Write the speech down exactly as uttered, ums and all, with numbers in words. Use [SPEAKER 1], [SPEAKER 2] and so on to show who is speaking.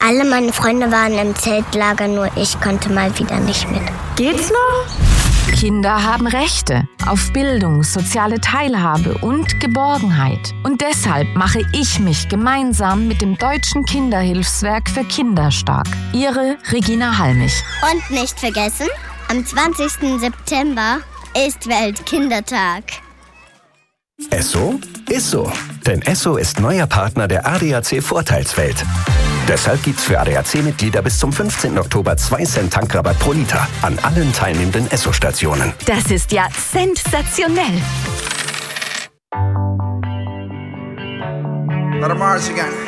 [SPEAKER 1] Alle meine Freunde waren im Zeltlager, nur ich konnte mal wieder nicht mit.
[SPEAKER 2] Geht's noch?
[SPEAKER 3] Kinder haben Rechte auf Bildung, soziale Teilhabe und Geborgenheit. Und deshalb mache ich mich gemeinsam mit dem Deutschen Kinderhilfswerk für Kinder stark. Ihre Regina Halmich.
[SPEAKER 1] Und nicht vergessen, am zwanzigsten September ist Weltkindertag.
[SPEAKER 4] Esso ist so. Denn Esso ist neuer Partner der A D A C-Vorteilswelt. Deshalb gibt's für A D A C-Mitglieder bis zum fünfzehnten Oktober zwei Cent Tankrabatt pro Liter an allen teilnehmenden Esso-Stationen.
[SPEAKER 5] Das ist ja sensationell.
[SPEAKER 6] Let 'em Mars again.